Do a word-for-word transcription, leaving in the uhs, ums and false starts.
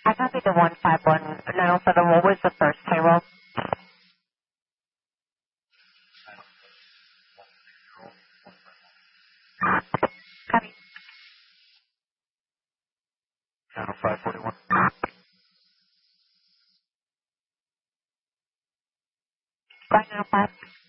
I copy the one five one nine oh seven. What was the first payroll? Copy. Channel five forty-one. five nine oh five.